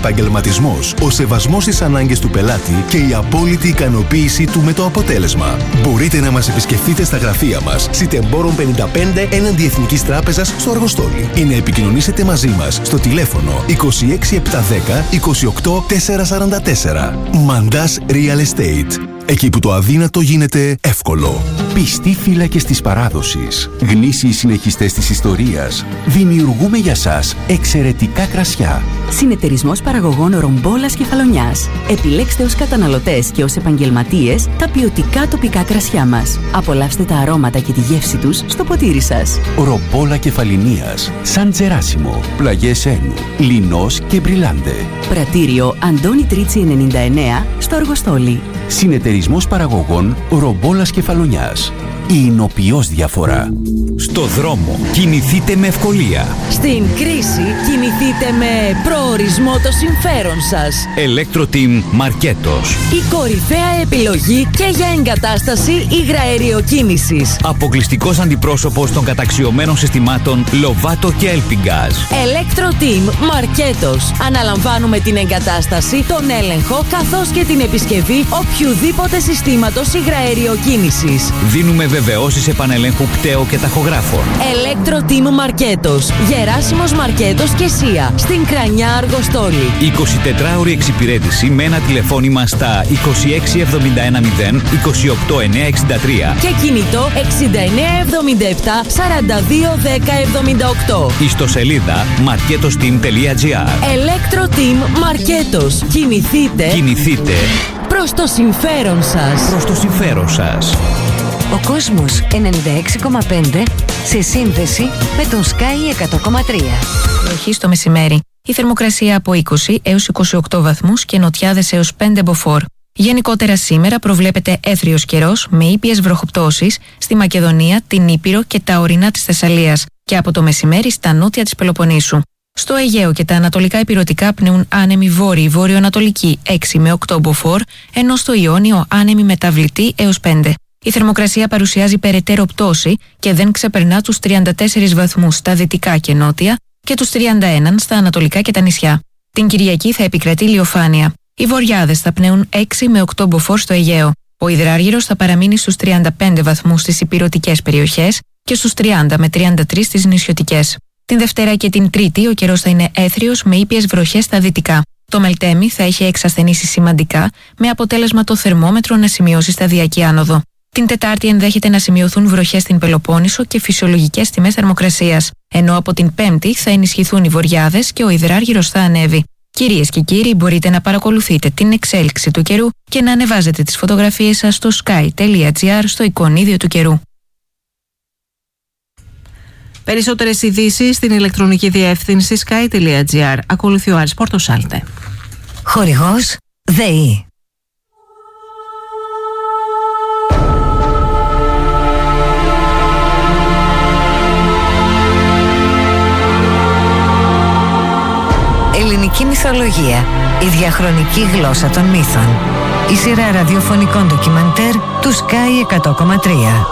επαγγελματισμός, ο σεβασμός στις ανάγκες του πελάτη και η απόλυτη ικανοποίηση του με το αποτέλεσμα. Μπορείτε να μας επισκεφτείτε στα γραφεία μας, Σιτεμπόρων 55 έναντι Εθνικής Τράπεζας στο Αργοστόλι, ή να επικοινωνήσετε μαζί μας στο τηλέφωνο 26710 28444. Μαντάς Real Estate. Εκεί που το αδύνατο γίνεται εύκολο. Πιστοί φύλακες της παράδοσης, γνήσιοι συνεχιστές της ιστορίας, δημιουργούμε για σας εξαιρετικά κρασιά. Συνεταιρισμός παραγωγών Ρομπόλας Κεφαλονιάς. Επιλέξτε ως καταναλωτές και ως επαγγελματίες τα ποιοτικά τοπικά κρασιά μας. Απολαύστε τα αρώματα και τη γεύση τους στο ποτήρι σας. Ρομπόλα Κεφαλινίας, Σαν Τζεράσιμο, Πλαγιές Ένου, Λινός και Μπριλάντε. Πρατήριο Αντώνη Τρίτσι 99 στο Αργοστόλι. Συνεταιρισμός παραγωγών Ρομπόλας Κεφαλονιάς. Η εινοποιώς διαφορά. Στο δρόμο κινηθείτε με ευκολία. Στην κρίση κινηθείτε με προορισμό το συμφέρον σας. Electro-Team Μαρκέτος. Η κορυφαία επιλογή και για εγκατάσταση υγραεριοκίνησης. Αποκλειστικός αντιπρόσωπος των καταξιωμένων συστημάτων Lovato και Elpingaz. Electro-Team Μαρκέτος. Αναλαμβάνουμε την εγκατάσταση, τον έλεγχο καθώς και την επισκευή οποιουδήποτε συστήματος υγραεριοκίνησης. Δίνουμε βεβαιώσεις επανελέγχου πτέο και ταχογράφων. Electro-Team Μαρκέτος. Γεράσιμος Μαρκέτος και Σία. Στην Κρανιά Αργοστόλη. 24ωρη εξυπηρέτηση με ένα τηλεφώνημα στα 26710 28963 και κινητό 6977 421078. Ιστοσελίδα marketosteam.gr. Electro-Team Μαρκέτος. Κινηθείτε προς το συμφέρον σας. Προς το συμφέρον σας. Ο κόσμος 96,5 σε σύνδεση με τον Sky 100,3. Βροχή στο μεσημέρι. Η θερμοκρασία από 20 έως 28 βαθμούς και νοτιάδες έως 5 μποφόρ. Γενικότερα σήμερα προβλέπεται έθριος καιρός με ήπιες βροχοπτώσεις στη Μακεδονία, την Ήπειρο και τα ορεινά της Θεσσαλίας και από το μεσημέρι στα νότια της Πελοποννήσου. Στο Αιγαίο και τα ανατολικά ηπειρωτικά πνέουν άνεμοι βόρειοι βορειοανατολικοί 6 με 8 μποφόρ, ενώ στο Ιόνιο άνεμοι μεταβλητοί έως 5. Η θερμοκρασία παρουσιάζει περαιτέρω πτώση και δεν ξεπερνά τους 34 βαθμούς στα δυτικά και νότια και τους 31 στα ανατολικά και τα νησιά. Την Κυριακή θα επικρατεί ηλιοφάνεια. Οι βορειάδες θα πνέουν 6 με 8 μποφόρ στο Αιγαίο. Ο υδράργυρος θα παραμείνει στους 35 βαθμούς στις ηπειρωτικές περιοχές και στους 30 με 33 στις νησιωτικές. Την Δευτέρα και την Τρίτη ο καιρός θα είναι έθριος με ήπιες βροχές στα δυτικά. Το Μελτέμι θα έχει εξασθενήσει σημαντικά, με αποτέλεσμα το θερμόμετρο να σημειώσει σταδιακή άνοδο. Την Τετάρτη ενδέχεται να σημειωθούν βροχές στην Πελοπόννησο και φυσιολογικές τιμές θερμοκρασίας, ενώ από την Πέμπτη θα ενισχυθούν οι βορειάδες και ο υδράργυρος θα ανέβει. Κυρίες και κύριοι, μπορείτε να παρακολουθείτε την εξέλιξη του καιρού και να ανεβάζετε τις φωτογραφίες σας στο sky.gr στο εικονίδιο του καιρού. Περισσότερες ειδήσεις στην ηλεκτρονική διεύθυνση sky.gr. Ακολουθεί ο Άρης Πορτοσάλτε. Χορηγός ΔΕΗ. Ελληνική μυθολογία. Η διαχρονική γλώσσα των μύθων. Η σειρά ραδιοφωνικών ντοκιμαντέρ του Sky 100,3.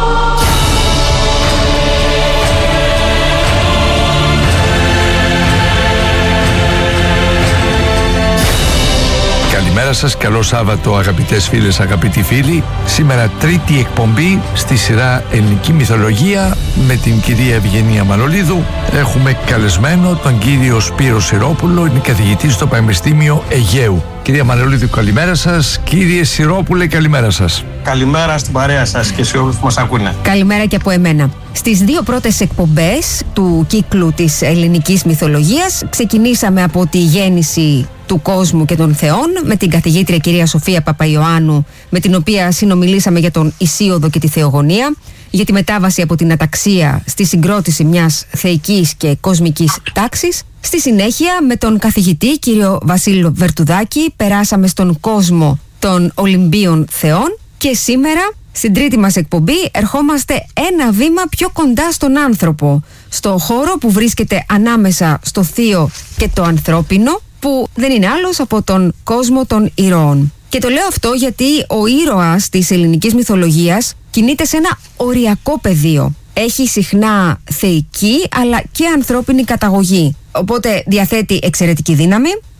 Καλημέρα σας, καλό Σάββατο αγαπητές φίλες, αγαπητοί φίλοι. Σήμερα τρίτη εκπομπή στη σειρά Ελληνική Μυθολογία με την κυρία Ευγενία Μανολίδου. Έχουμε καλεσμένο τον κύριο Σπύρο Σιρόπουλο, είναι καθηγητής στο Πανεπιστήμιο Αιγαίου. Κυρία Μανολίδου, καλημέρα σας. Κύριε Σιρόπουλε, καλημέρα σας. Καλημέρα στην παρέα σας και σε όλους που μας ακούνε. Καλημέρα και από εμένα. Στις δύο πρώτες εκπομπές του κύκλου της ελληνικής μυθολογίας ξεκινήσαμε από τη γέννηση του κόσμου και των θεών με την καθηγήτρια κυρία Σοφία Παπαϊωάννου, με την οποία συνομιλήσαμε για τον Ησίοδο και τη Θεογονία, για τη μετάβαση από την αταξία στη συγκρότηση μιας θεϊκής και κοσμικής τάξης. Στη συνέχεια με τον καθηγητή κύριο Βασίλειο Βερτουδάκη περάσαμε στον κόσμο των Ολυμπίων θεών και σήμερα στην τρίτη μας εκπομπή ερχόμαστε ένα βήμα πιο κοντά στον άνθρωπο, στο χώρο που βρίσκεται ανάμεσα στο θείο και το ανθρώπινο, που δεν είναι άλλος από τον κόσμο των ηρώων. Και το λέω αυτό γιατί ο ήρωας της ελληνικής μυθολογίας κινείται σε ένα οριακό πεδίο. Έχει συχνά θεϊκή αλλά και ανθρώπινη καταγωγή. Οπότε διαθέτει εξαιρετική δύναμη,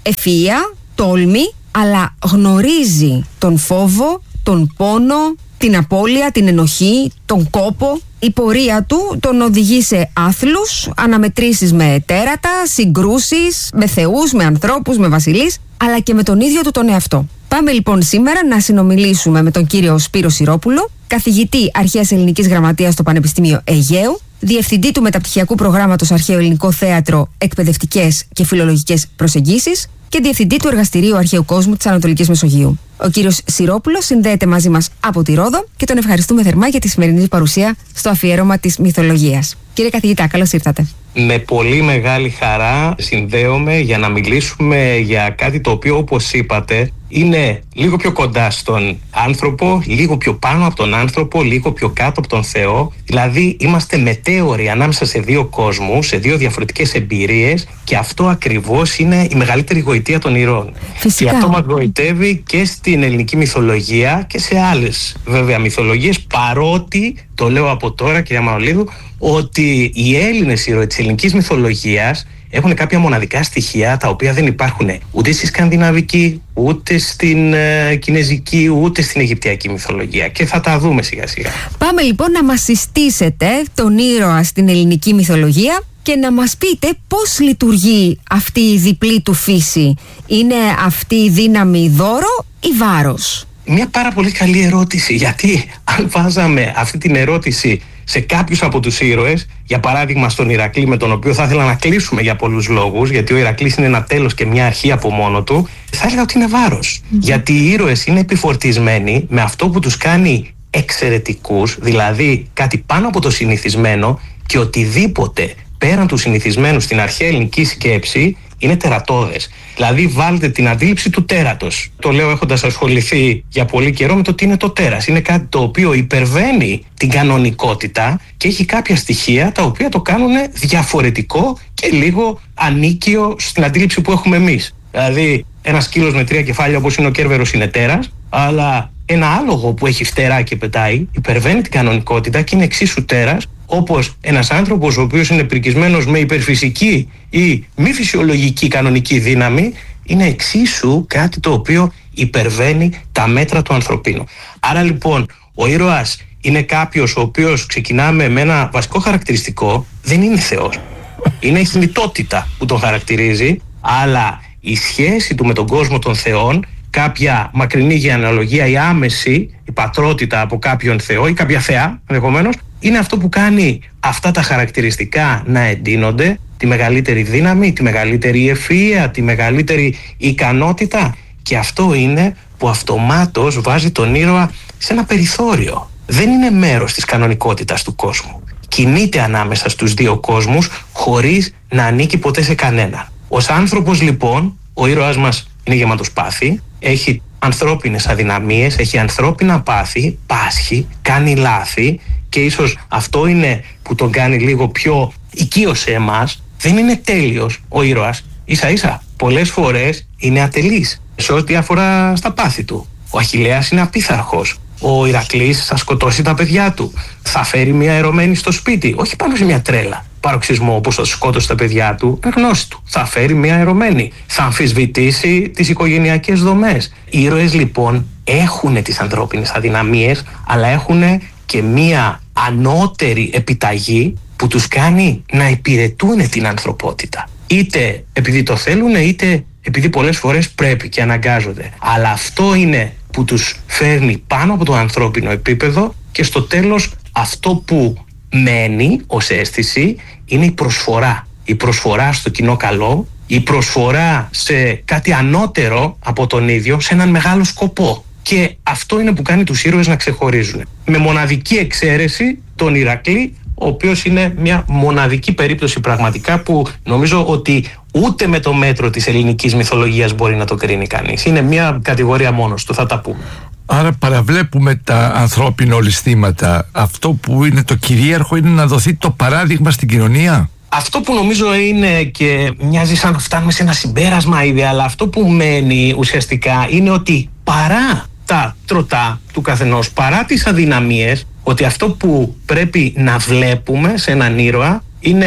ευφυΐα, τόλμη, αλλά γνωρίζει τον φόβο, τον πόνο, την απώλεια, την ενοχή, τον κόπο. Η πορεία του τον οδηγεί σε άθλους, αναμετρήσεις με τέρατα, συγκρούσεις, με θεούς, με ανθρώπους, με βασιλείς, αλλά και με τον ίδιο του τον εαυτό. Πάμε λοιπόν σήμερα να συνομιλήσουμε με τον κύριο Σπύρο Συρόπουλο, καθηγητή Αρχαίας Ελληνικής Γραμματείας στο Πανεπιστήμιο Αιγαίου, διευθυντή του Μεταπτυχιακού Προγράμματος Αρχαίο Ελληνικό Θέατρο, Εκπαιδευτικές και Φιλολογικές Προσεγγίσεις και διευθυντή του Εργαστηρίου Αρχαίου Κόσμου της Ανατολικής Μεσογείου. Ο κύριος Συρόπουλος συνδέεται μαζί μας από τη Ρόδο και τον ευχαριστούμε θερμά για τη σημερινή παρουσία στο αφιέρωμα της μυθολογίας. Κύριε καθηγητά, καλώς ήρθατε. Με πολύ μεγάλη χαρά συνδέομαι για να μιλήσουμε για κάτι το οποίο, όπως είπατε, είναι λίγο πιο κοντά στον άνθρωπο, λίγο πιο πάνω από τον άνθρωπο, λίγο πιο κάτω από τον Θεό. Δηλαδή είμαστε μετέωροι ανάμεσα σε δύο κόσμους, σε δύο διαφορετικές εμπειρίες, και αυτό ακριβώς είναι η μεγαλύτερη γοητεία των ηρώων. Φυσικά. Και αυτό μας γοητεύει και στην ελληνική μυθολογία και σε άλλες βέβαια μυθολογίες, παρότι, το λέω από τώρα κυρία Μανολίδου, ότι οι Έλληνες ήρωες της ελληνικής μυθολογίας έχουν κάποια μοναδικά στοιχεία τα οποία δεν υπάρχουν ούτε στη σκανδιναβική, ούτε στην κινεζική, ούτε στην αιγυπτιακή μυθολογία, και θα τα δούμε σιγά σιγά. Πάμε λοιπόν να μας συστήσετε τον ήρωα στην ελληνική μυθολογία και να μας πείτε πώς λειτουργεί αυτή η διπλή του φύση. Είναι αυτή η δύναμη δώρο ή βάρος? Μια πάρα πολύ καλή ερώτηση, γιατί αν βάζαμε αυτή την ερώτηση σε κάποιους από τους ήρωες, για παράδειγμα στον Ηρακλή, με τον οποίο θα ήθελα να κλείσουμε για πολλούς λόγους, γιατί ο Ηρακλής είναι ένα τέλος και μια αρχή από μόνο του, θα έλεγα ότι είναι βάρος. Γιατί οι ήρωες είναι επιφορτισμένοι με αυτό που τους κάνει εξαιρετικούς, δηλαδή κάτι πάνω από το συνηθισμένο, και οτιδήποτε πέραν του συνηθισμένου στην αρχαία ελληνική σκέψη είναι τερατώδες. Δηλαδή βάλτε την αντίληψη του τέρατος. Το λέω έχοντας ασχοληθεί για πολύ καιρό με το τι είναι το τέρας. Είναι κάτι το οποίο υπερβαίνει την κανονικότητα και έχει κάποια στοιχεία τα οποία το κάνουν διαφορετικό και λίγο ανίκιο στην αντίληψη που έχουμε εμείς. Δηλαδή ένα σκύλος με 3 κεφάλια όπως είναι ο Κέρβερος είναι τέρας, αλλά ένα άλογο που έχει φτερά και πετάει υπερβαίνει την κανονικότητα και είναι εξίσου τέρας, όπως ένας άνθρωπος ο οποίος είναι πρικισμένος με υπερφυσική ή μη φυσιολογική κανονική δύναμη είναι εξίσου κάτι το οποίο υπερβαίνει τα μέτρα του ανθρωπίνου. Άρα λοιπόν ο ήρωας είναι κάποιος ο οποίος ξεκινάμε με ένα βασικό χαρακτηριστικό, δεν είναι Θεός. Είναι η θνητότητα που τον χαρακτηρίζει, αλλά η σχέση του με τον κόσμο των θεών, κάποια μακρινή γενεαλογία ή άμεση, η πατρότητα από κάποιον θεό ή κάποια θεά ενδεχομένως, είναι αυτό που κάνει αυτά τα χαρακτηριστικά να εντείνονται, τη μεγαλύτερη δύναμη, τη μεγαλύτερη ευφυΐα, τη μεγαλύτερη ικανότητα, και αυτό είναι που αυτομάτως βάζει τον ήρωα σε ένα περιθώριο. Δεν είναι μέρος της κανονικότητας του κόσμου. Κινείται ανάμεσα στους δύο κόσμους χωρίς να ανήκει ποτέ σε κανένα. Ως άνθρωπος λοιπόν ο ήρωας μας είναι γεμάτος πάθη, έχει ανθρώπινες αδυναμίες, έχει ανθρώπινα πάθη, πάσχει, κάνει λάθη, και ίσως αυτό είναι που τον κάνει λίγο πιο οικείος σε εμάς. Δεν είναι τέλειος ο ήρωας, ίσα ίσα πολλές φορές είναι ατελής σε ό,τι αφορά στα πάθη του. Ο Αχιλλέας είναι απίθαρχος. Ο Ηρακλής θα σκοτώσει τα παιδιά του, θα φέρει μια ερωμένη στο σπίτι, όχι πάνω σε μια τρέλα παροξισμό όπως θα σκότωσε τα παιδιά του, με γνώση του. Θα φέρει μια ερωμένη, θα αμφισβητήσει τις οικογενειακές δομές. Οι ήρωες λοιπόν έχουν τις ανθρώπινες αδυναμίες, αλλά έχουν και μια ανώτερη επιταγή που τους κάνει να υπηρετούν την ανθρωπότητα. Είτε επειδή το θέλουν, είτε επειδή πολλές φορές πρέπει και αναγκάζονται. Αλλά αυτό είναι που τους φέρνει πάνω από το ανθρώπινο επίπεδο, και στο τέλος αυτό που μένει ως αίσθηση είναι η προσφορά. Η προσφορά στο κοινό καλό, η προσφορά σε κάτι ανώτερο από τον ίδιο, σε έναν μεγάλο σκοπό. Και αυτό είναι που κάνει τους ήρωες να ξεχωρίζουν. Με μοναδική εξαίρεση τον Ηρακλή, ο οποίος είναι μια μοναδική περίπτωση πραγματικά που νομίζω ότι ούτε με το μέτρο της ελληνικής μυθολογίας μπορεί να το κρίνει κανείς. Είναι μια κατηγορία μόνος του, θα τα πούμε. Άρα παραβλέπουμε τα ανθρώπινα ολισθήματα. Αυτό που είναι το κυρίαρχο είναι να δοθεί το παράδειγμα στην κοινωνία. Αυτό που νομίζω είναι, και μοιάζει σαν να φτάνουμε σε ένα συμπέρασμα ήδη, αλλά αυτό που μένει ουσιαστικά είναι ότι παρά τα τροτά του καθενός, παρά τις αδυναμίες, ότι αυτό που πρέπει να βλέπουμε σε έναν ήρωα είναι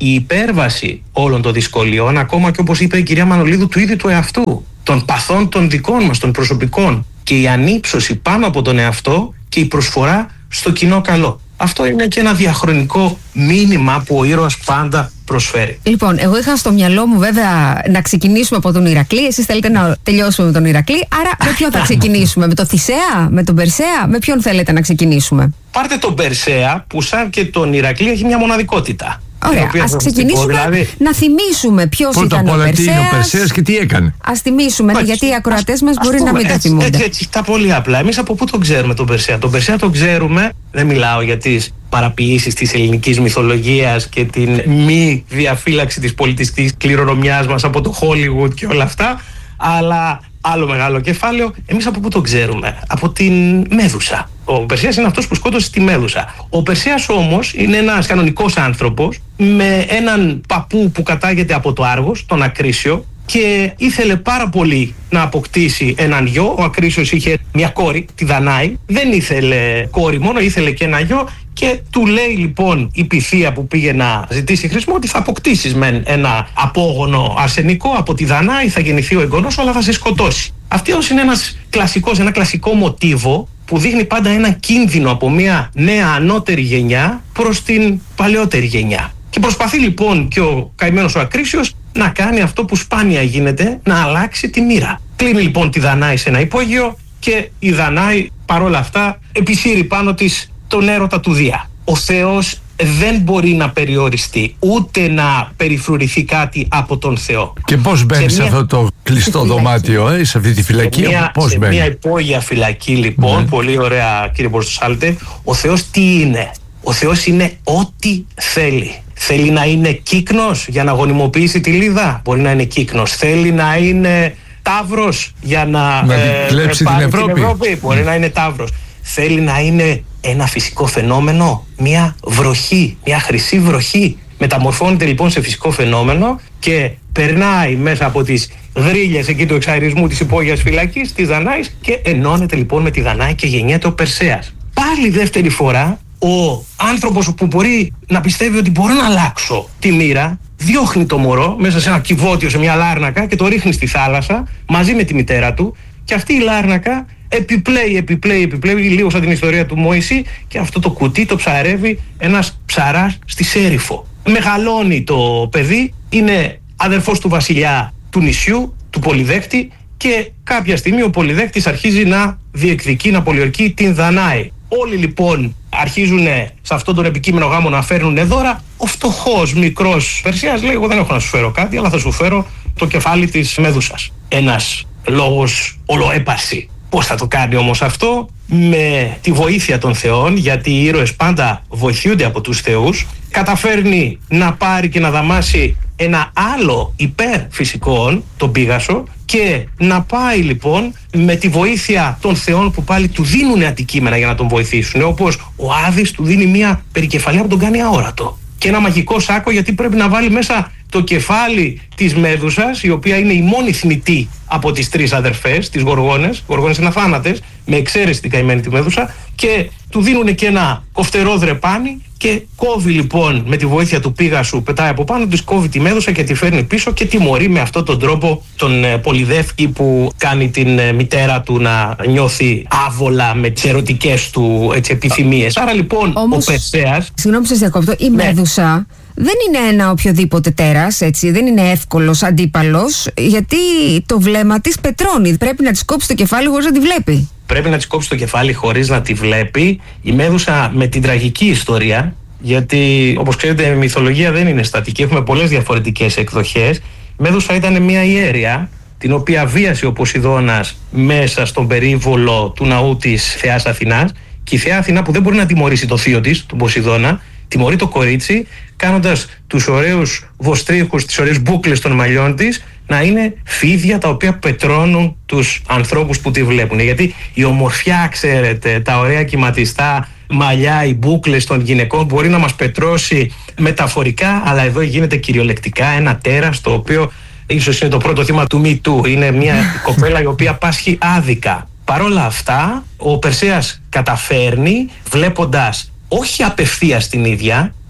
η υπέρβαση όλων των δυσκολιών, ακόμα και όπως είπε η κυρία Μανολίδου, του ίδιου του εαυτού, των παθών των δικών μας, των προσωπικών, και η ανύψωση πάνω από τον εαυτό και η προσφορά στο κοινό καλό. Αυτό είναι και ένα διαχρονικό μήνυμα που ο ήρωας πάντα προσφέρει. Λοιπόν, εγώ είχα στο μυαλό μου βέβαια να ξεκινήσουμε από τον Ηρακλή. Εσείς θέλετε να τελειώσουμε με τον Ηρακλή. Άρα με ποιον θα ξεκινήσουμε? Με τον Θησέα, με τον Περσέα? Με ποιον θέλετε να ξεκινήσουμε? Πάρτε τον Περσέα, που σαν και τον Ηρακλή έχει μια μοναδικότητα. Ωραία, ας ξεκινήσουμε να θυμίσουμε ποιος ήταν ο Περσέας. Τι είναι ο Περσέας και τι έκανε. Ας θυμίσουμε, γιατί οι ακροατές μας μπορεί να μην το θυμούνται. Έτσι, τα πολύ απλά. Εμείς από πού τον ξέρουμε τον Περσέα? Τον Περσέα τον ξέρουμε, δεν μιλάω για τις παραποιήσεις της ελληνικής μυθολογίας και την μη διαφύλαξη της πολιτιστικής κληρονομιάς μας από το Hollywood και όλα αυτά, αλλά άλλο μεγάλο κεφάλαιο. Εμείς από πού τον ξέρουμε? Από την Μέδουσα. Ο Περσέας είναι αυτός που σκότωσε τη Μέδουσα. Ο Περσέας όμως είναι ένας κανονικός άνθρωπος με έναν παππού που κατάγεται από το Άργος, τον Ακρίσιο, και ήθελε πάρα πολύ να αποκτήσει έναν γιο. Ο Ακρίσιος είχε μια κόρη, τη Δανάη. Δεν ήθελε κόρη μόνο, ήθελε και ένα γιο. Και του λέει λοιπόν η Πυθία που πήγε να ζητήσει χρησμό ότι θα αποκτήσεις μεν ένα απόγονο αρσενικό από τη Δανάη, θα γεννηθεί ο εγγονός, αλλά θα σε σκοτώσει. Αυτός είναι ένα κλασικό μοτίβο που δείχνει πάντα ένα κίνδυνο από μια νέα ανώτερη γενιά προς την παλαιότερη γενιά. Και προσπαθεί λοιπόν και ο καημένος ο Ακρίσιος να κάνει αυτό που σπάνια γίνεται, να αλλάξει τη μοίρα. Κλείνει λοιπόν τη Δανάη σε ένα υπόγειο και η Δανάη παρόλα αυτά επισύρει πάνω της τον έρωτα του Δία. Ο Θεός δεν μπορεί να περιοριστεί, ούτε να περιφρουρηθεί κάτι από τον Θεό. Και πώς μπαίνει σε αυτό το κλειστό δωμάτιο, σε αυτή τη φυλακή? Σε μια υπόγεια φυλακή λοιπόν, πολύ ωραία κύριε Μποστοσάλτε. Ο Θεός τι είναι? Ο Θεός είναι ό,τι θέλει. Θέλει να είναι κύκνος για να γονιμοποιήσει τη Λίδα? Μπορεί να είναι κύκνος. Θέλει να είναι ταύρος για να κλέψει την Ευρώπη? Μπορεί να είναι ταύρος. Θέλει να είναι ένα φυσικό φαινόμενο, μια βροχή, μια χρυσή βροχή. Μεταμορφώνεται λοιπόν σε φυσικό φαινόμενο και περνάει μέσα από τις γρίλες εκεί του εξαερισμού της υπόγειας φυλακής της Δανάης και ενώνεται λοιπόν με τη Δανάη και γεννιέται ο Περσέας. Πάλι δεύτερη φορά ο άνθρωπος που μπορεί να πιστεύει ότι μπορώ να αλλάξω τη μοίρα, διώχνει το μωρό μέσα σε ένα κυβότιο, σε μια λάρνακα, και το ρίχνει στη θάλασσα μαζί με τη μητέρα του, και αυτή η λάρνακα επιπλέει λίγο σαν την ιστορία του Μωυσή, και αυτό το κουτί το ψαρεύει ένας ψαράς στη Σέριφο. Μεγαλώνει το παιδί, είναι αδερφός του βασιλιά του νησιού, του Πολυδέχτη, και κάποια στιγμή ο Πολυδέχτης αρχίζει να διεκδικεί, να πολιορκεί την Δανάη. Όλοι λοιπόν αρχίζουν σε αυτόν τον επικείμενο γάμο να φέρνουν δώρα. Ο φτωχός μικρός Περσέας λέει: εγώ δεν έχω να σου φέρω κάτι, αλλά θα σου φέρω το κεφάλι της Μέδουσας. Ένας λόγος ολοέπαρση. Πώς θα το κάνει όμως αυτό? Με τη βοήθεια των θεών, γιατί οι ήρωες πάντα βοηθούνται από τους θεούς. Καταφέρνει να πάρει και να δαμάσει ένα άλλο υπερφυσικό, τον Πήγασο, και να πάει λοιπόν με τη βοήθεια των θεών που πάλι του δίνουν αντικείμενα για να τον βοηθήσουν, όπως ο Άδης του δίνει μια περικεφαλία που τον κάνει αόρατο και ένα μαγικό σάκο, γιατί πρέπει να βάλει μέσα το κεφάλι της Μέδουσας, η οποία είναι η μόνη θνητή από τις τρεις αδερφές, τις Γοργόνες. Οι Γοργόνες είναι αθάνατες, με εξαίρεση την καημένη τη Μέδουσα, και του δίνουν και ένα κοφτερό δρεπάνι και κόβει λοιπόν με τη βοήθεια του Πήγασου, πετάει από πάνω της, κόβει τη Μέδουσα και τη φέρνει πίσω και τιμωρεί με αυτόν τον τρόπο τον Πολυδεύκη, που κάνει την μητέρα του να νιώθει άβολα με τις ερωτικές του επιθυμίες. Άρα λοιπόν όμως, ο Περσέας... Συγγνώμη σας διακόπτω, η Μέδουσα δεν είναι ένα οποιοδήποτε τέρας, έτσι, δεν είναι εύκολος αντίπαλος, γιατί το βλέμμα της πετρώνει. Πρέπει να της κόψει το κεφάλι χωρίς να τη βλέπει. Πρέπει να της κόψει το κεφάλι χωρίς να τη βλέπει. Η Μέδουσα με την τραγική ιστορία, γιατί όπως ξέρετε η μυθολογία δεν είναι στατική, έχουμε πολλές διαφορετικές εκδοχές. Η Μέδουσα ήταν μια ιέρια, την οποία βίασε ο Ποσειδώνας μέσα στον περίβολο του ναού της θεάς Αθηνάς, και η θεά Αθηνά, που δεν μπορεί να τιμωρήσει το θείο της, τον Ποσειδώνα, τιμωρεί το κορίτσι κάνοντας τους ωραίους βοστρίχους, τις ωραίες μπούκλες των μαλλιών της να είναι φίδια τα οποία πετρώνουν τους ανθρώπους που τη βλέπουν. Γιατί η ομορφιά, ξέρετε, τα ωραία κυματιστά μαλλιά, οι μπούκλες των γυναικών μπορεί να μας πετρώσει μεταφορικά, αλλά εδώ γίνεται κυριολεκτικά ένα τέρας, το οποίο ίσως είναι το πρώτο θύμα του Me Too. Είναι μια κοπέλα η οποία πάσχει άδικα. Παρόλα αυτά, ο Περσέας καταφέρνει, βλέποντας όχι απευθείας την ίδια,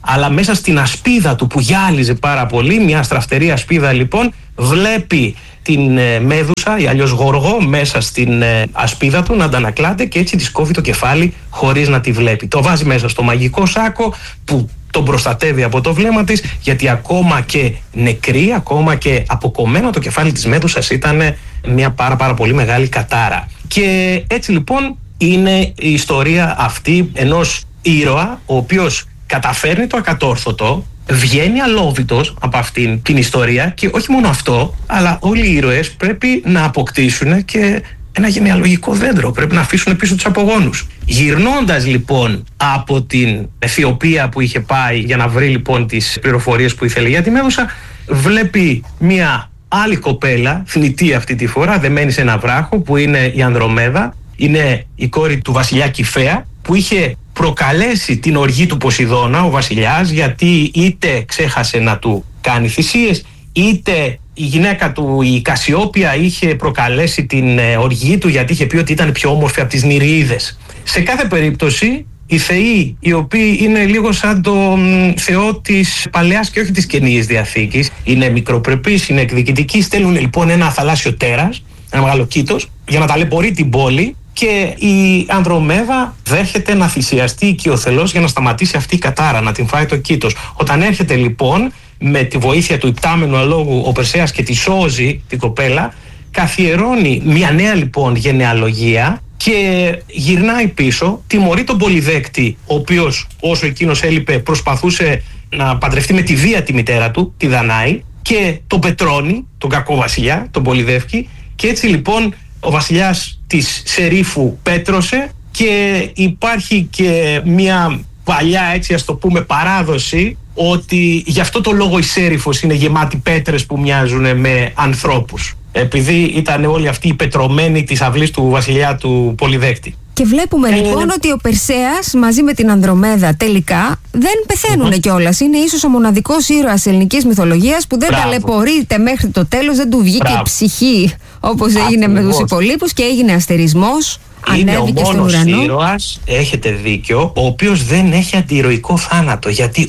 αλλά μέσα στην ασπίδα του που γυάλιζε πάρα πολύ, μια στραφτερή ασπίδα λοιπόν, βλέπει την Μέδουσα ή αλλιώς Γοργό μέσα στην ασπίδα του να αντανακλάται και έτσι της κόβει το κεφάλι χωρίς να τη βλέπει. Το βάζει μέσα στο μαγικό σάκο που τον προστατεύει από το βλέμμα της, γιατί ακόμα και νεκρή, ακόμα και αποκομμένο το κεφάλι της Μέδουσας ήταν μια πάρα πολύ μεγάλη κατάρα. Και έτσι λοιπόν είναι η ιστορία αυτή ενός ήρωα ο οποίος καταφέρνει το ακατόρθωτο, βγαίνει αλόβητος από αυτήν την ιστορία και όχι μόνο αυτό, αλλά όλοι οι ήρωες πρέπει να αποκτήσουν και ένα γενεαλογικό δέντρο, πρέπει να αφήσουν πίσω τους απογόνους. Γυρνώντας λοιπόν από την Αιθιοπία που είχε πάει για να βρει λοιπόν τις πληροφορίες που ήθελε για τη Μέδουσα, βλέπει μια άλλη κοπέλα, θνητή αυτή τη φορά, δεμένη σε ένα βράχο που είναι η Ανδρομέδα, είναι η κόρη του βασιλιά Κηφαία, που είχε προκαλέσει την οργή του Ποσειδώνα ο βασιλιάς, γιατί είτε ξέχασε να του κάνει θυσίες, είτε η γυναίκα του η Κασιόπια είχε προκαλέσει την οργή του γιατί είχε πει ότι ήταν πιο όμορφη από τις Νηριίδες. Σε κάθε περίπτωση οι θεοί, οι οποίοι είναι λίγο σαν τον θεό της Παλαιάς και όχι της Καινής Διαθήκης, είναι μικροπρεπείς, είναι εκδικητικοί, στέλνουν λοιπόν ένα θαλάσσιο τέρας, ένα μεγάλο κήτος, για να ταλαιπωρεί την πόλη. Και η Ανδρομέδα δέχεται να θυσιαστεί οικειοθελώς για να σταματήσει αυτή η κατάρα, να την φάει το κήτος. Όταν έρχεται λοιπόν με τη βοήθεια του υπτάμενου αλόγου ο Περσέας και τη σώζει την κοπέλα, καθιερώνει μια νέα λοιπόν γενεαλογία και γυρνάει πίσω, τιμωρεί τον Πολυδέκτη, ο οποίος όσο εκείνος έλειπε προσπαθούσε να παντρευτεί με τη βία τη μητέρα του, τη Δανάη, και τον πετρώνει, τον κακό βασιλιά, τον Πολυδεύκη, και έτσι λοιπόν ο βασιλιάς της Σερίφου πέτρωσε και υπάρχει και μια παλιά, έτσι ας το πούμε, παράδοση ότι γι' αυτό το λόγο η Σέριφος είναι γεμάτη πέτρες που μοιάζουν με ανθρώπους, επειδή ήταν όλοι αυτοί οι πετρωμένοι της αυλής του βασιλιά του Πολυδέκτη. Και βλέπουμε λοιπόν ότι ο Περσέας μαζί με την Ανδρομέδα τελικά δεν πεθαίνουν κιόλας. Είναι ίσως ο μοναδικός ήρωας ελληνικής μυθολογίας που δεν ταλαιπωρείται μέχρι το τέλος, δεν του βγήκε η ψυχή όπως έγινε με τους υπολείπους και έγινε αστερισμός. Είναι ο μόνος ήρωας, έχετε δίκιο, ο οποίος δεν έχει αντιηρωικό θάνατο. Γιατί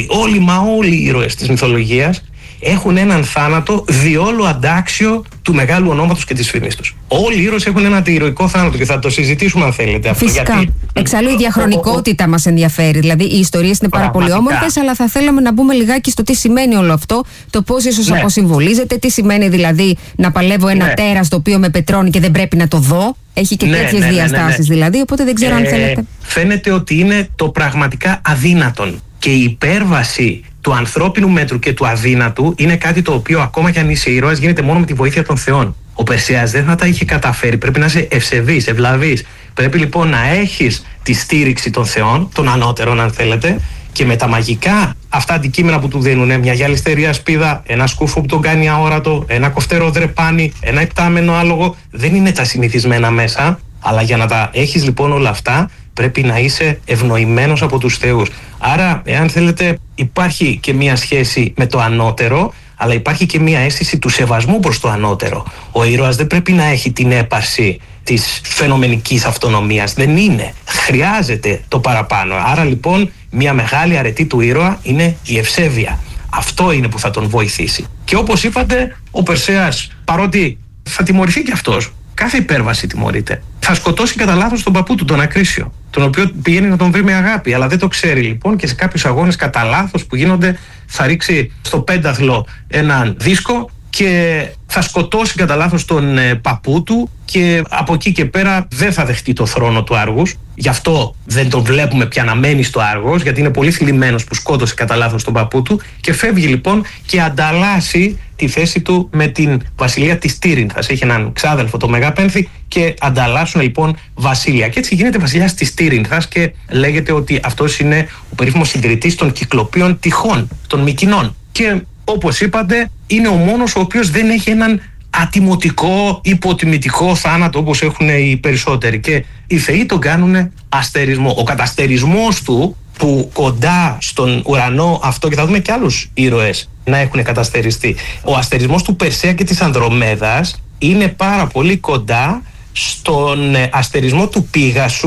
όλοι οι ήρωες της μυθολογίας έχουν έναν θάνατο διόλου αντάξιο του μεγάλου ονόματος και της φήμης τους. Όλοι οι ήρωες έχουν έναν αντιηρωικό θάνατο και θα το συζητήσουμε αν θέλετε αυτό. Φυσικά. Γιατί εξάλλου η διαχρονικότητα μας ενδιαφέρει. Δηλαδή οι ιστορίες είναι πάρα πολύ όμορφες, αλλά θα θέλαμε να μπούμε λιγάκι στο τι σημαίνει όλο αυτό, το πώς ίσως αποσυμβολίζεται, τι σημαίνει δηλαδή να παλεύω ένα τέρας το οποίο με πετρώνει και δεν πρέπει να το δω. Έχει και τέτοιες διαστάσεις δηλαδή, οπότε δεν ξέρω αν θέλετε. Φαίνεται ότι είναι το πραγματικά αδύνατον και η υπέρβαση του ανθρώπινου μέτρου και του αδύνατου είναι κάτι το οποίο ακόμα κι αν είσαι ήρωας γίνεται μόνο με τη βοήθεια των θεών. Ο Περσέας δεν θα τα είχε καταφέρει, πρέπει να είσαι ευσεβής, ευλαβής. Πρέπει λοιπόν να έχεις τη στήριξη των θεών, των ανώτερων αν θέλετε, και με τα μαγικά αυτά αντικείμενα που του δίνουν, μια γυαλιστερή ασπίδα, ένα σκούφο που τον κάνει αόρατο, ένα κοφτερό δρεπάνι, ένα υπτάμενο άλογο, δεν είναι τα συνηθισμένα μέσα, αλλά για να τα έχεις λοιπόν όλα αυτά πρέπει να είσαι ευνοημένος από τους θεούς. Άρα, εάν θέλετε, υπάρχει και μία σχέση με το ανώτερο, αλλά υπάρχει και μία αίσθηση του σεβασμού προς το ανώτερο. Ο ήρωας δεν πρέπει να έχει την έπαρση της φαινομενικής αυτονομίας. Δεν είναι. Χρειάζεται το παραπάνω. Άρα λοιπόν, μία μεγάλη αρετή του ήρωα είναι η ευσέβεια. Αυτό είναι που θα τον βοηθήσει. Και όπως είπατε, ο Περσέας, παρότι θα τιμωρηθεί κι αυτός, κάθε υπέρβαση τιμωρείται. Θα σκοτώσει κατά λάθος τον παππού του, τον Ακρίσιο, τον οποίο πηγαίνει να τον βρει με αγάπη, αλλά δεν το ξέρει λοιπόν και σε κάποιους αγώνες κατά λάθος που γίνονται θα ρίξει στο πένταθλο έναν δίσκο και θα σκοτώσει κατά λάθος τον παππού του και από εκεί και πέρα δεν θα δεχτεί το θρόνο του Άργους. Γι' αυτό δεν τον βλέπουμε πια να μένει στο Άργος, γιατί είναι πολύ θλιμμένος που σκότωσε κατά λάθος τον παππού του και φεύγει λοιπόν και ανταλλάσσει τη θέση του με την βασιλεία της Τύρινθας. Έχει έναν ξάδελφο, το Μεγαπένθη, και ανταλλάσσουν λοιπόν βασίλεια. Και έτσι γίνεται βασιλιάς της Τύρινθας και λέγεται ότι αυτός είναι ο περίφημος συντηρητής των κυκλοπίων τυχών, των Μικηνών. Και όπως είπατε, είναι ο μόνος ο οποίος δεν έχει έναν ατιμωτικό, υποτιμητικό θάνατο όπως έχουν οι περισσότεροι. Και οι θεοί τον κάνουν αστερισμό. Ο καταστερισμός του, που κοντά στον ουρανό αυτό, και θα δούμε και άλλους ήρωες να έχουν καταστεριστεί, ο αστερισμός του Περσέα και της Ανδρομέδας είναι πάρα πολύ κοντά στον αστερισμό του Πήγασου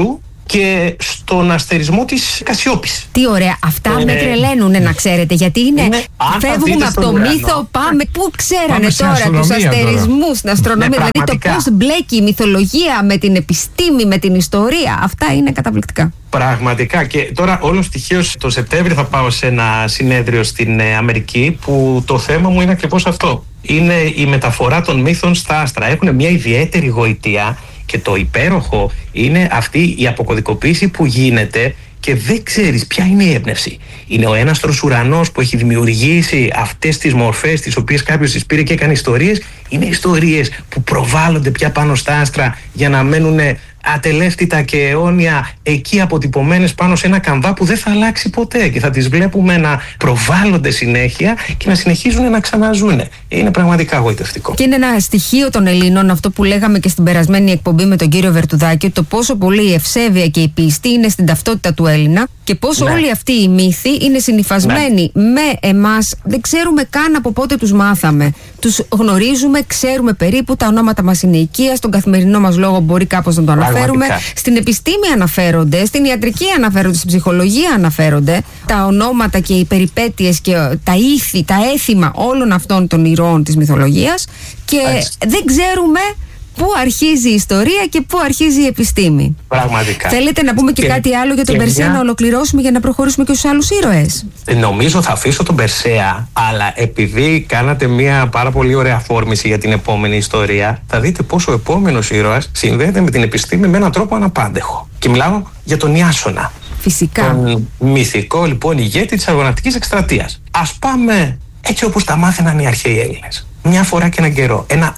και στον αστερισμό της Κασιόπης. Τι ωραία. Αυτά με τρελαίνουνε, να ξέρετε, γιατί φεύγουμε από το μύθο, πάμε. Πού ξέρανε τώρα τους αστερισμούς στην αστρονομία, δηλαδή το πώς μπλέκει η μυθολογία με την επιστήμη, με την ιστορία. Αυτά είναι καταπληκτικά. Πραγματικά. Και τώρα όλος τυχαίως το Σεπτέμβριο θα πάω σε ένα συνέδριο στην Αμερική που το θέμα μου είναι ακριβώς αυτό. Είναι η μεταφορά των μύθων στα άστρα. Έχουν μια ιδιαίτερη γοητεία και το υπέροχο είναι αυτή η αποκωδικοποίηση που γίνεται και δεν ξέρεις ποια είναι η έμπνευση. Είναι ο έναστρος ουρανός που έχει δημιουργήσει αυτές τις μορφές τις οποίες κάποιος τις πήρε και έκανε ιστορίες. Είναι ιστορίες που προβάλλονται πια πάνω στα άστρα για να μένουν ατελεύτητα και αιώνια εκεί αποτυπωμένες πάνω σε ένα καμβά που δεν θα αλλάξει ποτέ και θα τις βλέπουμε να προβάλλονται συνέχεια και να συνεχίζουν να ξαναζούν. Είναι πραγματικά γοητευτικό. Και είναι ένα στοιχείο των Ελλήνων, αυτό που λέγαμε και στην περασμένη εκπομπή με τον κύριο Βερτουδάκη, το πόσο πολύ η ευσέβεια και η πίστη είναι στην ταυτότητα του Έλληνα και πόσο όλοι αυτοί οι μύθοι είναι συνυφασμένοι με εμάς. Δεν ξέρουμε καν από πότε τους μάθαμε. Τους γνωρίζουμε, ξέρουμε περίπου, τα ονόματα μας είναι οικία, στον καθημερινό μας λόγο μπορεί κάπως να το αναφέρουμε. Στην επιστήμη αναφέρονται, στην ιατρική αναφέρονται, στην ψυχολογία αναφέρονται. Τα ονόματα και οι περιπέτειες και τα ήθη, τα έθιμα όλων αυτών των ηρώων της μυθολογίας και δεν ξέρουμε πού αρχίζει η ιστορία και πού αρχίζει η επιστήμη. Πραγματικά. Θέλετε να πούμε και κάτι άλλο για τον Περσέα να ολοκληρώσουμε για να προχωρήσουμε και στους άλλους ήρωες? Νομίζω θα αφήσω τον Περσέα, αλλά επειδή κάνατε μια πάρα πολύ ωραία αφόρμηση για την επόμενη ιστορία, θα δείτε πόσο ο επόμενος ήρωας συνδέεται με την επιστήμη με έναν τρόπο αναπάντεχο. Και μιλάω για τον Ιάσονα. Φυσικά. Τον μυθικό λοιπόν ηγέτη της αργοναυτικής εκστρατείας. Ας πάμε έτσι όπως τα μάθαιναν οι αρχαίοι Έλληνες. Μια φορά και έναν καιρό. Ένα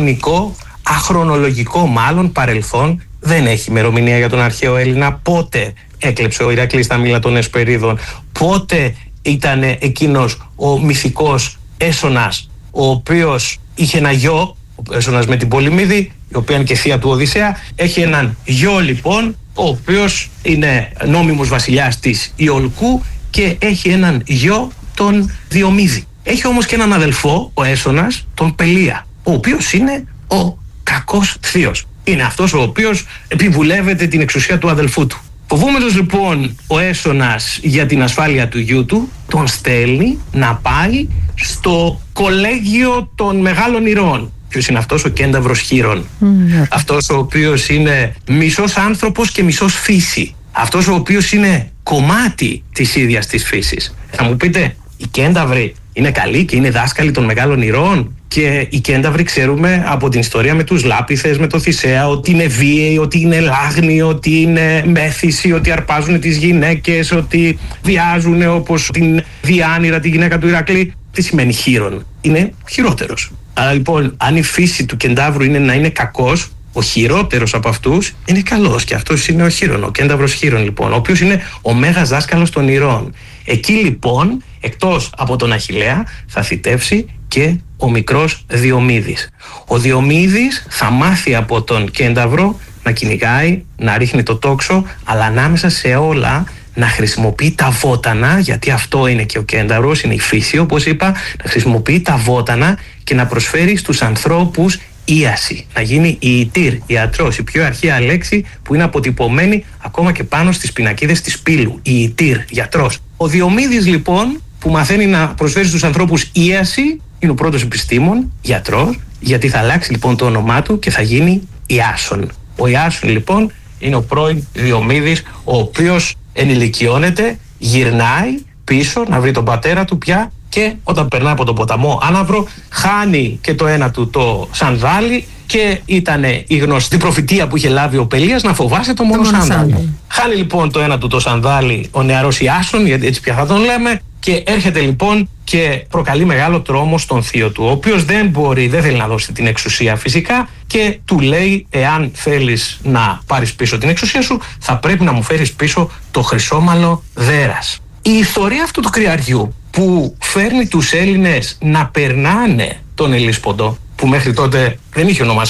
αχρονολογικό μάλλον παρελθόν, δεν έχει ημερομηνία για τον αρχαίο Έλληνα. Πότε έκλεψε ο Ηρακλής τα μήλα των Εσπερίδων, πότε ήταν εκείνος ο μυθικός Έσονας, ο οποίος είχε ένα γιο, ο Έσονας με την Πολυμίδη, η οποία είναι και θεία του Οδυσσέα. Έχει έναν γιο λοιπόν, ο οποίος είναι νόμιμος βασιλιάς της Ιολκού και έχει έναν γιο, τον Διομήδη. Έχει όμως και έναν αδελφό, ο Έσονας, τον Πελία, ο οποίος είναι ο κακός θείος. Είναι αυτός ο οποίος επιβουλεύεται την εξουσία του αδελφού του. Φοβούμενος λοιπόν ο Έσονας για την ασφάλεια του γιού του, τον στέλνει να πάει στο κολέγιο των μεγάλων ηρώων. Ποιος είναι αυτός? Ο Κένταυρος Χείρων. Αυτός ο οποίος είναι μισός άνθρωπος και μισός φύση. Αυτός ο οποίος είναι κομμάτι της ίδιας της φύσης. Θα μου πείτε, οι Κένταυροι είναι καλοί και είναι δάσκαλοι των μεγάλων ηρώων? Και οι Κένταυροι ξέρουμε από την ιστορία με τους Λάπηθες, με το Θησέα, ότι είναι βίαιοι, ότι είναι λάγνοι, ότι είναι μέθησοι, ότι αρπάζουν τις γυναίκες, ότι βιάζουν όπως την Διάνυρα, τη γυναίκα του Ηρακλή. Τι σημαίνει χείρον? Είναι χειρότερος. Άρα λοιπόν, αν η φύση του Κεντάβρου είναι να είναι κακός, ο χειρότερος από αυτούς είναι καλός και αυτός είναι ο Χείρον, ο Κένταυρος Χείρον λοιπόν, ο οποίος είναι ο μέγας δάσκαλος των ηρώων. Εκεί λοιπόν, εκτός από τον Αχιλλέα, θα θητεύσει και ο μικρός Διομήδης. Ο Διομήδης θα μάθει από τον Κένταυρο να κυνηγάει, να ρίχνει το τόξο, αλλά ανάμεσα σε όλα να χρησιμοποιεί τα βότανα, γιατί αυτό είναι και ο Κένταυρος, είναι η φύση όπως είπα, να χρησιμοποιεί τα βότανα και να προσφέρει στους ανθρώπους ίαση, να γίνει ιητήρ, ιατρός, η πιο αρχαία λέξη που είναι αποτυπωμένη ακόμα και πάνω στις πινακίδες της Πύλου, ιητήρ, γιατρός. Ο Διομήδης λοιπόν, που μαθαίνει να προσφέρει στους ανθρώπους ίαση, είναι ο πρώτος επιστήμον, γιατρός, γιατί θα αλλάξει λοιπόν το όνομά του και θα γίνει Ιάσον. Ο Ιάσον λοιπόν είναι ο πρώην Διομήδης, ο οποίος ενηλικιώνεται, γυρνάει πίσω να βρει τον πατέρα του πια και όταν περνά από τον ποταμό Άναυρο χάνει και το ένα του το σανδάλι και ήταν η γνωστή προφητεία που είχε λάβει ο Πελίας να φοβάσαι το μόνο σανδάλι. Χάνει λοιπόν το ένα του το σανδάλι ο νεαρός Ιάσον, γιατί έτσι πια θα τον λέμε, και έρχεται λοιπόν και προκαλεί μεγάλο τρόμο στον θείο του, ο οποίος δεν θέλει να δώσει την εξουσία φυσικά και του λέει, εάν θέλεις να πάρεις πίσω την εξουσία σου θα πρέπει να μου φέρεις πίσω το χρυσόμαλο δέρας. Η ιστορία αυτού του κρυαριού που φέρνει τους Έλληνες να περνάνε τον Ελλήσποντο, που μέχρι τότε δεν είχε ονομασία,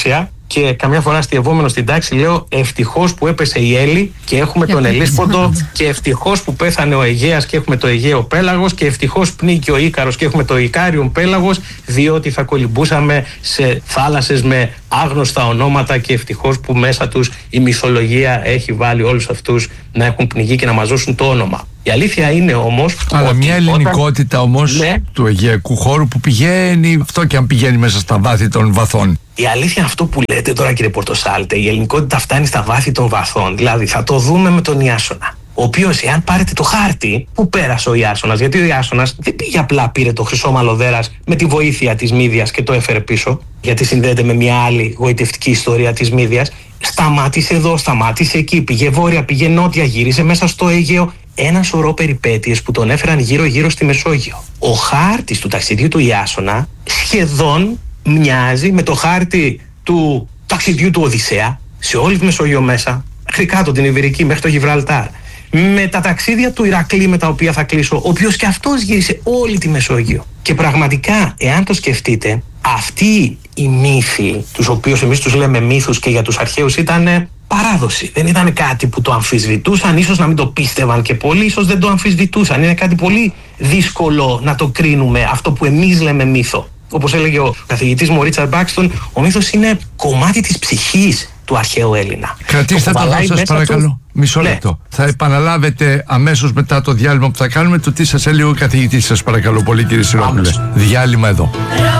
και καμιά φορά αστειευόμενο στην τάξη λέω ευτυχώς που έπεσε η Έλλη και έχουμε τον Ελίσποντο, και ευτυχώς που πέθανε ο Αιγαίας και έχουμε το Αιγαίο πέλαγος, και ευτυχώς πνίγηκε ο Ίκαρος και έχουμε το Ικάριον πέλαγος, διότι θα κολυμπούσαμε σε θάλασσες με άγνωστα ονόματα, και ευτυχώς που μέσα τους η μυθολογία έχει βάλει όλους αυτούς να έχουν πνιγεί και να μας δώσουν το όνομα. Η αλήθεια είναι όμως. Αλλά μια ελληνικότητα όμως του Αιγαιακού χώρου που πηγαίνει, αυτό και αν πηγαίνει μέσα στα βάθη των βαθών. Η αλήθεια, αυτό που λέτε τώρα, κύριε Πορτοσάλτε, η ελληνικότητα φτάνει στα βάθη των βαθών. Δηλαδή, θα το δούμε με τον Ιάσονα. Ο οποίος, εάν πάρετε το χάρτη, που πέρασε ο Ιάσονας, γιατί ο Ιάσονας δεν πήγε απλά, πήρε το χρυσό μαλλοδέρας με τη βοήθεια της Μύδιας και το έφερε πίσω, γιατί συνδέεται με μια άλλη γοητευτική ιστορία της Μύδιας. Σταμάτησε εδώ, σταμάτησε εκεί, πήγε βόρεια, πήγε νότια, γύρισε μέσα στο Αίγαιο. Ένα σωρό περιπέτειες που τον έφεραν γύρω-γύρω στη Μεσόγειο. Ο χάρτης του ταξιδιού του Ιάσονα σχεδόν μοιάζει με το χάρτη του ταξιδιού του Οδυσσέα σε όλη τη Μεσόγειο μέσα, μέχρι κάτω την Ιβηρική, μέχρι το Γιβραλτάρ. Με τα ταξίδια του Ηρακλή, με τα οποία θα κλείσω, ο οποίος και αυτός γύρισε όλη τη Μεσόγειο. Και πραγματικά, εάν το σκεφτείτε, αυτοί οι μύθοι, τους οποίους εμείς τους λέμε μύθους και για τους αρχαίους ήταν παράδοση. Δεν ήταν κάτι που το αμφισβητούσαν, ίσως να μην το πίστευαν και πολλοί, ίσως δεν το αμφισβητούσαν. Είναι κάτι πολύ δύσκολο να το κρίνουμε, αυτό που εμείς λέμε μύθο. Όπως έλεγε ο καθηγητής μου ο Ρίτσαρντ Μπάξτον, ο μύθος είναι κομμάτι της ψυχής του αρχαίου Έλληνα. Κρατήστε το εδώ, σας παρακαλώ. Μισό λεπτό. Θα επαναλάβετε αμέσως μετά το διάλειμμα που θα κάνουμε το τι σας έλεγε ο καθηγητής, σας παρακαλώ πολύ, κύριε Σιρόπουλε. Διάλειμμα εδώ.